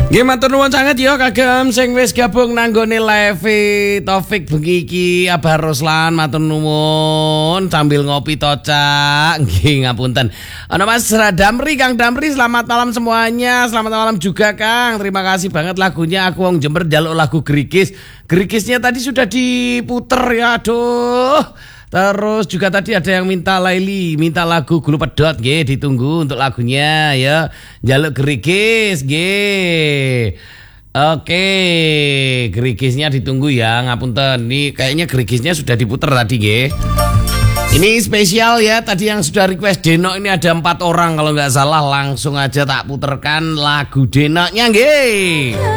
Nggih matur nuwun sanget ya kagem sing wis gabung nanggone live Taufik bengi iki Abah Ruslan matur nuwun sambil ngopi tocak. Nggih ngapunten. Ana Mas Damri, Kang Damri, selamat malam semuanya. Selamat malam juga Kang. Terima kasih banget lagunya Aku Wong Jember njaluk lagu Grikis. Grikisnya tadi sudah diputer ya. Aduh. Terus juga tadi ada yang minta Laili, minta lagu Gulu Pedot, nggih, ditunggu untuk lagunya ya. Njaluk Grikis, nggih. Oke, Grikisnya ditunggu ya, ngapunten. Ini kayaknya Grikisnya sudah diputer tadi, nggih. Ini spesial ya, tadi yang sudah request Denok ini ada 4 orang kalau nggak salah, langsung aja tak puterkan lagu Denoknya, nggih.